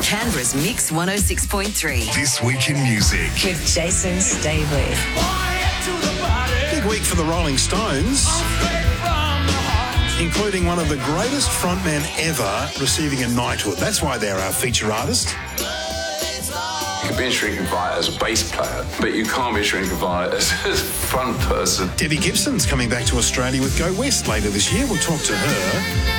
Canberra's Mix 106.3. This Week in Music. With Jason Staveley. Big week for the Rolling Stones, including one of the greatest frontmen ever receiving a knighthood. That's why they're our feature artist. You can be a shrinking fire as a bass player, but you can't be a shrinking fire as a front person. Debbie Gibson's coming back to Australia with Go West later this year. We'll talk to her.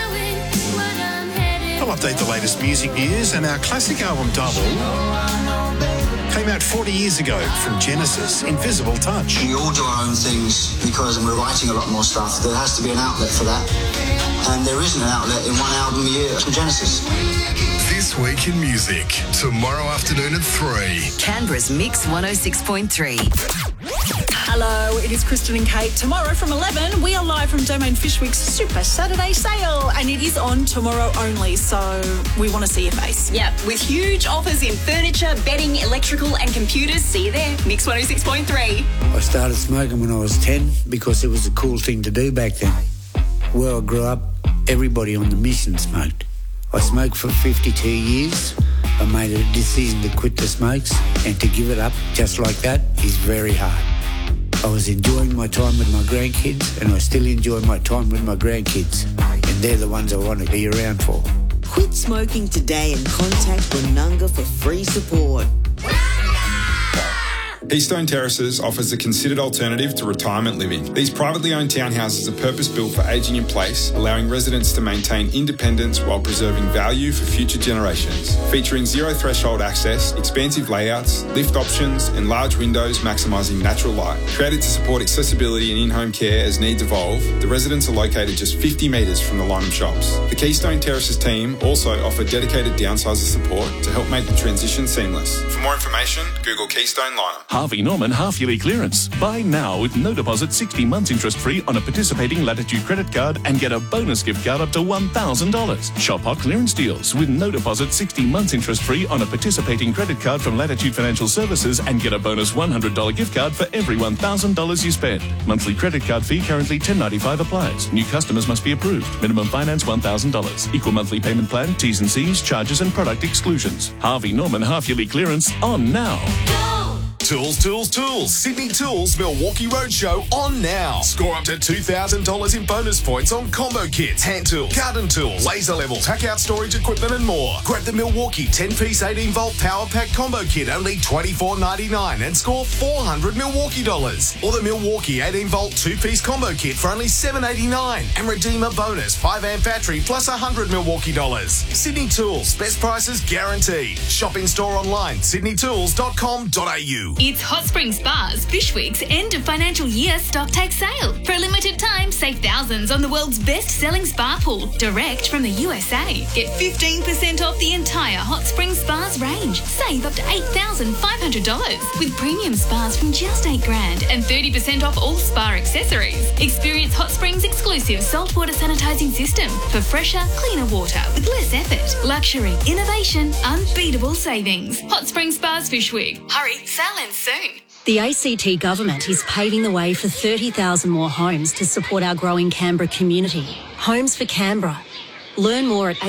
We'll update the latest music news, and our classic album Double came out 40 years ago from Genesis, Invisible Touch. We all do our own things because we're writing a lot more stuff. There has to be an outlet for that. And there isn't an outlet in one album a year from Genesis. This Week in Music, tomorrow afternoon at 3. Canberra's Mix 106.3. Hello, it is Kristen and Kate. Tomorrow from 11, we are live from Domain Fish Week's Super Saturday Sale, and it is on tomorrow only, so we want to see your face. Yep, with huge offers in furniture, bedding, electrical and computers. See you there. Mix 106.3. I started smoking when I was 10 because it was a cool thing to do back then. Where I grew up, everybody on the mission smoked. I smoked for 52 years. I made a decision to quit the smokes, and to give it up just like that is very hard. I was enjoying my time with my grandkids, and I still enjoy my time with my grandkids, and they're the ones I want to be around for. Quit smoking today and contact Wenunga for free support. Keystone Terraces offers a considered alternative to retirement living. These privately owned townhouses are purpose-built for ageing in place, allowing residents to maintain independence while preserving value for future generations. Featuring zero threshold access, expansive layouts, lift options and large windows maximising natural light. Created to support accessibility and in-home care as needs evolve, the residents are located just 50 metres from the Lynham shops. The Keystone Terraces team also offer dedicated downsizer support to help make the transition seamless. For more information, Google Keystone Lynham. Harvey Norman half-yearly clearance. Buy now with no deposit, 60 months interest-free on a participating Latitude credit card and get a bonus gift card up to $1,000. Shop hot clearance deals with no deposit, 60 months interest-free on a participating credit card from Latitude Financial Services and get a bonus $100 gift card for every $1,000 you spend. Monthly credit card fee currently $10.95 applies. New customers must be approved. Minimum finance $1,000. Equal monthly payment plan, T's and C's, charges and product exclusions. Harvey Norman half-yearly clearance on now. Tools, Tools, Tools. Sydney Tools Milwaukee Roadshow on now. Score up to $2,000 in bonus points on combo kits, hand tools, garden tools, laser levels, pack out storage equipment and more. Grab the Milwaukee 10-piece 18-volt power pack combo kit, only $24.99 and score $400 Milwaukee dollars. Or the Milwaukee 18-volt 2-piece combo kit for only $7.89 and redeem a bonus 5-amp battery plus $100 Milwaukee dollars. Sydney Tools, best prices guaranteed. Shop in store online, sydneytools.com.au. It's Hot Springs Spas Fish Week's end of financial year stock take sale. For a limited time, save thousands on the world's best-selling spa pool, direct from the USA. Get 15% off the entire Hot Springs Spas range. Save up to $8,500 with premium spas from just $8,000 and 30% off all spa accessories. Experience Hot Springs' exclusive saltwater sanitizing system for fresher, cleaner water with less effort. Luxury, innovation, unbeatable savings. Hot Springs Spas Fish Week. Hurry, sale ends soon. The ACT government is paving the way for 30,000 more homes to support our growing Canberra community. Homes for Canberra. Learn more at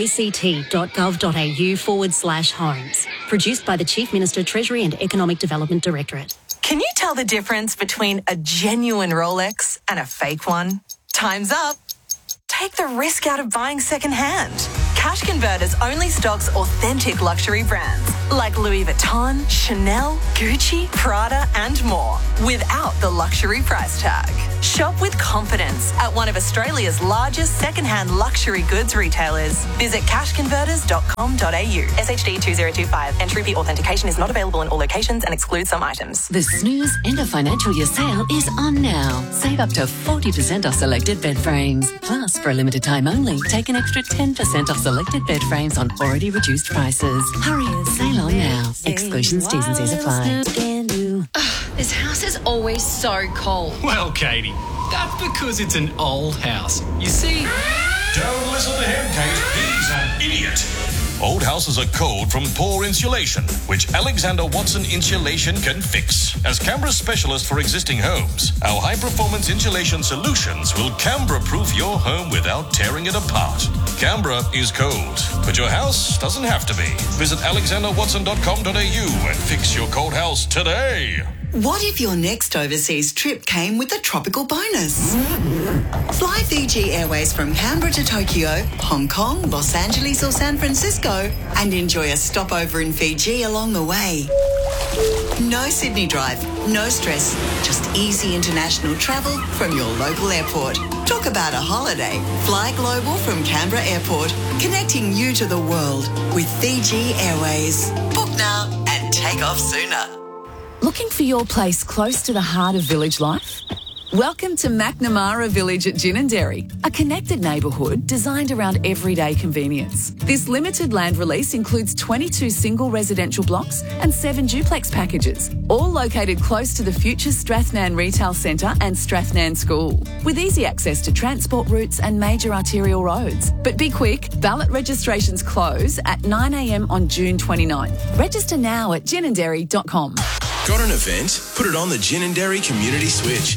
act.gov.au/homes. Produced by the Chief Minister, Treasury and Economic Development Directorate. Can you tell the difference between a genuine Rolex and a fake one? Time's up. Take the risk out of buying second-hand. Cash Converters only stocks authentic luxury brands like Louis Vuitton, Chanel, Gucci, Prada and more without the luxury price tag. Shop with confidence at one of Australia's largest second-hand luxury goods retailers. Visit cashconverters.com.au. SHD 2025. Entry fee authentication is not available in all locations and excludes some items. The Snooze end of financial year sale is on now. Save up to 40% off selected bed frames. Plus, for a limited time only, take an extra 10% off selected bed frames on already reduced prices. Hurry, sale on now. Exclusions, T's and C's apply. This house is always so cold. Well, Katie, that's because it's an old house. You see... Don't listen to him, Kate. He's an idiot. Old houses are cold from poor insulation, which Alexander Watson Insulation can fix. As Canberra's specialist for existing homes, our high-performance insulation solutions will Canberra-proof your home without tearing it apart. Canberra is cold, but your house doesn't have to be. Visit alexanderwatson.com.au and fix your cold house today. What if your next overseas trip came with a tropical bonus? Fly Fiji Airways from Canberra to Tokyo, Hong Kong, Los Angeles or San Francisco and enjoy a stopover in Fiji along the way. No Sydney drive, no stress, just easy international travel from your local airport. Talk about a holiday. Fly global from Canberra Airport, connecting you to the world with Fiji Airways. Book now and take off sooner. Looking for your place close to the heart of village life? Welcome to McNamara Village at Ginninderry, a connected neighbourhood designed around everyday convenience. This limited land release includes 22 single residential blocks and 7 duplex packages, all located close to the future Strathnan Retail Centre and Strathnan School, with easy access to transport routes and major arterial roads. But be quick, ballot registrations close at 9 a.m. on June 29th. Register now at ginninderry.com. Got an event? Put it on the Ginninderry Community Switch.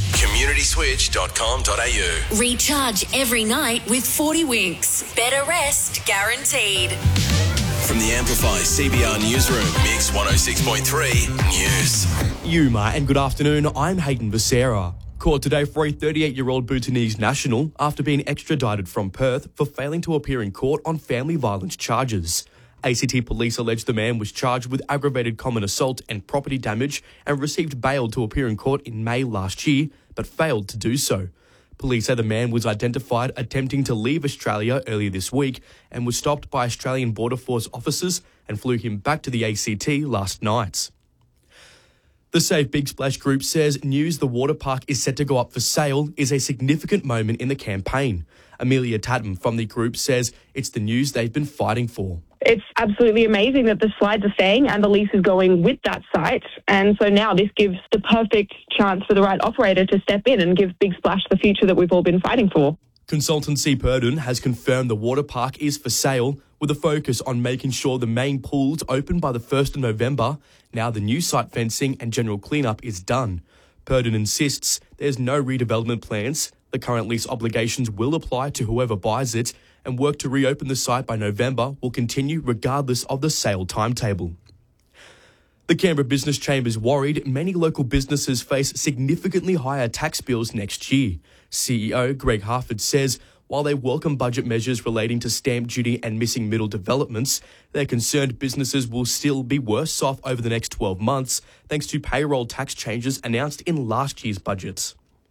communityswitch.com.au. Recharge every night with 40 winks. Better rest guaranteed. From the Amplify CBR Newsroom, Mix 106.3 News. Yuma and good afternoon, I'm Hayden Becerra. Caught today for a 38-year-old Bhutanese national after being extradited from Perth for failing to appear in court on family violence charges. ACT police allege the man was charged with aggravated common assault and property damage and received bail to appear in court in May last year, but failed to do so. Police say the man was identified attempting to leave Australia earlier this week and was stopped by Australian Border Force officers and flew him back to the ACT last night. The Save Big Splash group says news the water park is set to go up for sale is a significant moment in the campaign. Amelia Tatum from the group says it's the news they've been fighting for. It's absolutely amazing that the slides are staying and the lease is going with that site. And so now this gives the perfect chance for the right operator to step in and give Big Splash the future that we've all been fighting for. Consultancy Purdon has confirmed the water park is for sale, with a focus on making sure the main pools open by the 1st of November. Now the new site fencing and general cleanup is done. Purdon insists there's no redevelopment plans. The current lease obligations will apply to whoever buys it, and work to reopen the site by November will continue regardless of the sale timetable. The Canberra Business Chamber is worried many local businesses face significantly higher tax bills next year. CEO Greg Harford says while they welcome budget measures relating to stamp duty and missing middle developments, they're concerned businesses will still be worse off over the next 12 months thanks to payroll tax changes announced in last year's budget.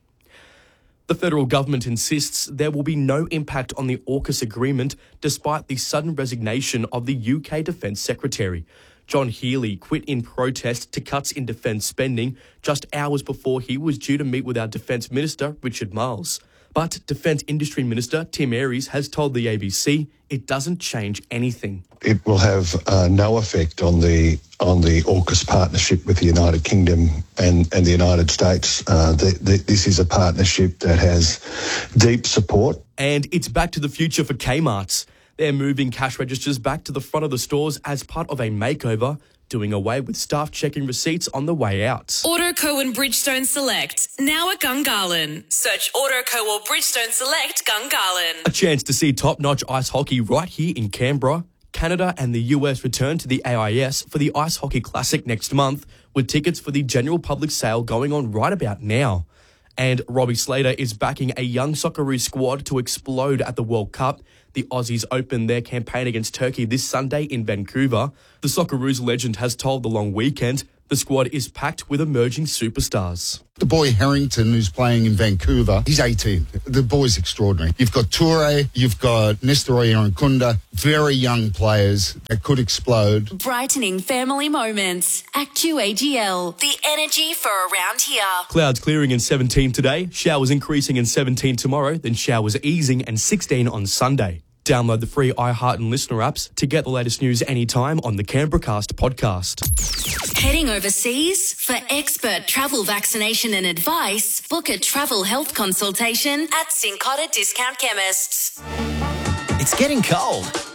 The federal government insists there will be no impact on the AUKUS agreement despite the sudden resignation of the UK Defence Secretary. John Healey quit in protest to cuts in defence spending just hours before he was due to meet with our Defence Minister, Richard Marles. But Defence Industry Minister Tim Aries has told the ABC it doesn't change anything. It will have no effect on the AUKUS partnership with the United Kingdom and the United States. This is a partnership that has deep support. And it's back to the future for Kmart's. They're moving cash registers back to the front of the stores as part of a makeover, doing away with staff checking receipts on the way out. Autoco and Bridgestone Select, now at Gungahlin. Search Autoco or Bridgestone Select Gungahlin. A chance to see top-notch ice hockey right here in Canberra. Canada and the US return to the AIS for the Ice Hockey Classic next month, with tickets for the general public sale going on right about now. And Robbie Slater is backing a young Socceroos squad to explode at the World Cup. The Aussies open their campaign against Turkey this Sunday in Vancouver. The Socceroos legend has told The Long Weekend the squad is packed with emerging superstars. The boy Harrington, who's playing in Vancouver, he's 18. The boy's extraordinary. You've got Toure, you've got Nestor Irankunda, very young players that could explode. Brightening family moments. ActUAGL, the energy for around here. Clouds clearing in 17 today, showers increasing in 17 tomorrow, then showers easing and 16 on Sunday. Download the free iHeart and Listener apps to get the latest news anytime on the Canberracast podcast. Heading overseas? For expert travel vaccination and advice, book a travel health consultation at Cincotta Discount Chemists. It's getting cold. Perfect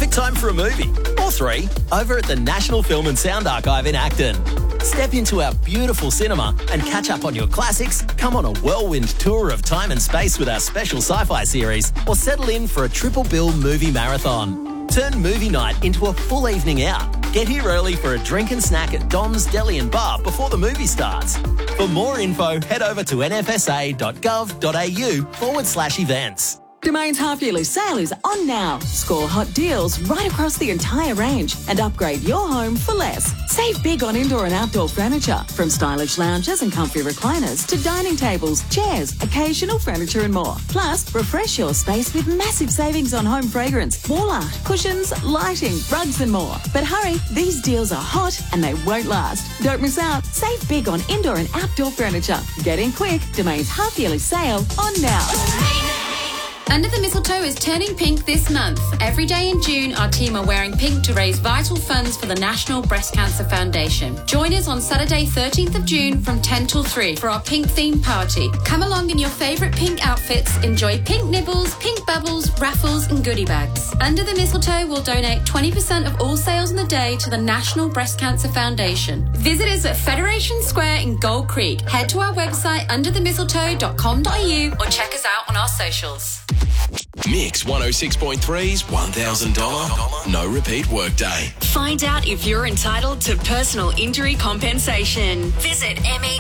perfect time for a movie, or 3, over at the National Film and Sound Archive in Acton. Step into our beautiful cinema and catch up on your classics, come on a whirlwind tour of time and space with our special sci-fi series, or settle in for a triple bill movie marathon. Turn movie night into a full evening out. Get here early for a drink and snack at Dom's Deli and Bar before the movie starts. For more info, head over to nfsa.gov.au/events. Domain's half-yearly sale is on now. Score hot deals right across the entire range and upgrade your home for less. Save big on indoor and outdoor furniture, from stylish lounges and comfy recliners to dining tables, chairs, occasional furniture and more. Plus, refresh your space with massive savings on home fragrance, wall art, cushions, lighting, rugs and more. But hurry, these deals are hot and they won't last. Don't miss out. Save big on indoor and outdoor furniture. Get in quick. Domain's half-yearly sale on now. Under the Mistletoe is turning pink this month. Every day in June, our team are wearing pink to raise vital funds for the National Breast Cancer Foundation. Join us on Saturday, 13th of June from 10 till 3 for our pink themed party. Come along in your favourite pink outfits, enjoy pink nibbles, pink bubbles, raffles and goodie bags. Under the Mistletoe will donate 20% of all sales in the day to the National Breast Cancer Foundation. Visit us at Federation Square in Gold Creek. Head to our website underthemistletoe.com.au or check us out on our socials. Mix 106.3's $1,000 no repeat workday. Find out if you're entitled to personal injury compensation. Visit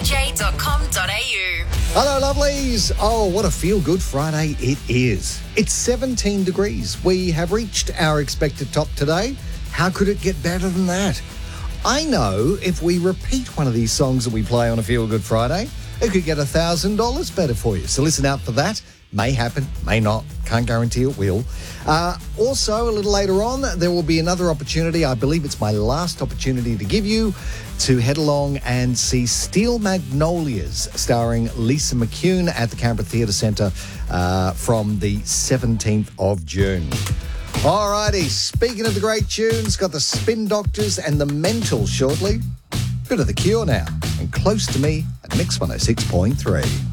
mej.com.au. Hello, lovelies. Oh, what a feel-good Friday it is. It's 17 degrees. We have reached our expected top today. How could it get better than that? I know if we repeat one of these songs that we play on a feel-good Friday, it could get $1,000 better for you. So listen out for that. May happen, may not. Can't guarantee it will. Also, a little later on, there will be another opportunity. I believe it's my last opportunity to give you to head along and see Steel Magnolias, starring Lisa McCune at the Canberra Theatre Centre from the 17th of June. Alrighty, speaking of the great tunes, got the Spin Doctors and the Mental shortly. Bit of The Cure now, and Close to Me at Mix 106.3.